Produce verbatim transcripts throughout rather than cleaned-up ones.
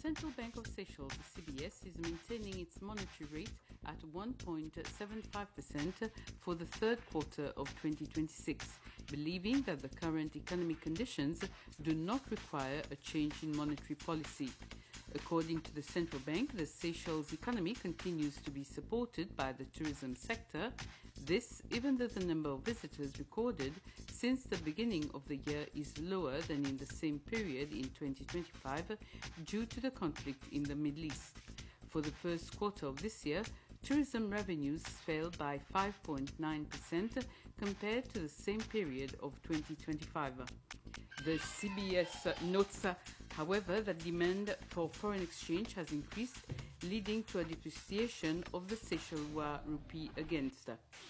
Central Bank of Seychelles, the C B S, is maintaining its monetary rate at one point seven five percent for the third quarter of twenty twenty-six, believing that the current economic conditions do not require a change in monetary policy. According to the central bank, the Seychelles economy continues to be supported by the tourism sector. This, even though the number of visitors recorded since the beginning of the year is lower than in the same period in twenty twenty-five due to the conflict in the Middle East. For the first quarter of this year, tourism revenues fell by five point nine percent compared to the same period of twenty twenty-five. The C B S notes, however, that demand for foreign exchange has increased, leading to a depreciation of the Seychellois rupee against.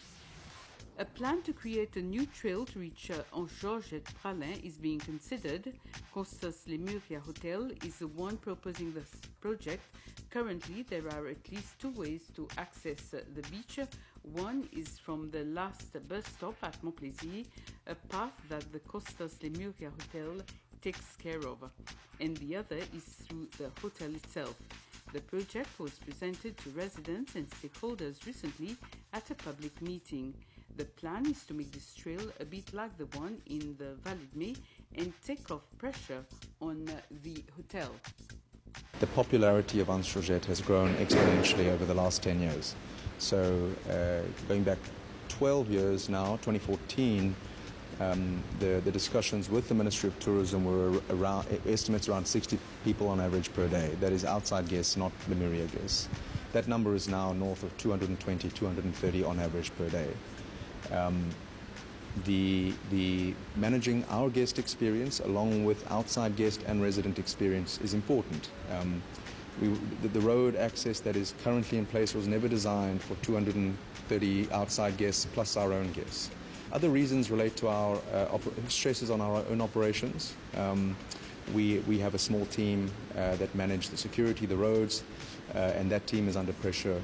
A plan to create a new trail to reach uh, Anse-Georges at Praslin is being considered. Costas Lemuria Hotel is the one proposing this project. Currently, there are at least two ways to access uh, the beach. One is from the last bus stop at Montplaisir, a path that the Costas Lemuria Hotel takes care of, and the other is through the hotel itself. The project was presented to residents and stakeholders recently at a public meeting. The plan is to make this trail a bit like the one in the Vallée de Mai and take off pressure on uh, the hotel. The popularity of Anse-Georges has grown exponentially over the last ten years. So uh, going back twelve years now, twenty fourteen, um, the, the discussions with the Ministry of Tourism were around, estimates around sixty people on average per day. That is outside guests, not Lemuria guests. That number is now north of two hundred twenty, two hundred thirty on average per day. Um, the, the managing our guest experience along with outside guest and resident experience is important. Um, we, the, the road access that is currently in place was never designed for two hundred thirty outside guests plus our own guests. Other reasons relate to our uh, stresses on our own operations. Um, we, we have a small team uh, that manage the security, the roads, uh, and that team is under pressure.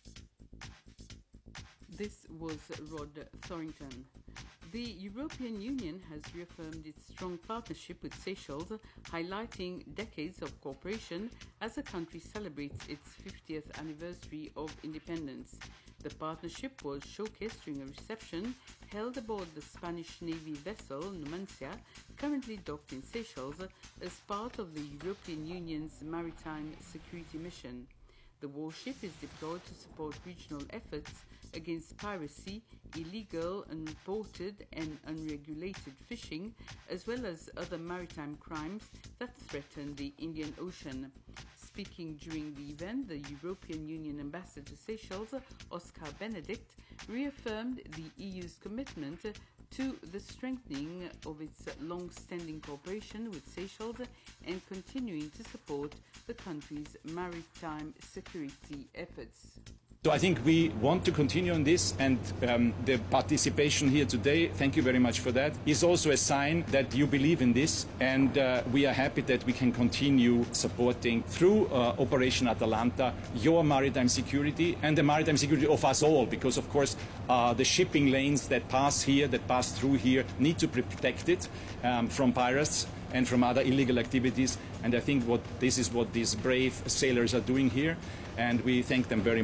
This was Rod Thorrington. The European Union has reaffirmed its strong partnership with Seychelles, highlighting decades of cooperation as the country celebrates its fiftieth anniversary of independence. The partnership was showcased during a reception held aboard the Spanish Navy vessel Numancia, currently docked in Seychelles, as part of the European Union's maritime security mission. The warship is deployed to support regional efforts against piracy, illegal, unreported and unregulated fishing, as well as other maritime crimes that threaten the Indian Ocean. Speaking during the event, the European Union Ambassador to Seychelles, Oscar Benedict, reaffirmed the E U's commitment to the strengthening of its long-standing cooperation with Seychelles and continuing to support the country's maritime security efforts. So I think we want to continue on this, and um, the participation here today, thank you very much for that, is also a sign that you believe in this, and uh, we are happy that we can continue supporting through uh, Operation Atalanta your maritime security and the maritime security of us all, because of course uh, the shipping lanes that pass here, that pass through here, need to be protected um, from pirates and from other illegal activities, and I think what this is what these brave sailors are doing here, and we thank them very much.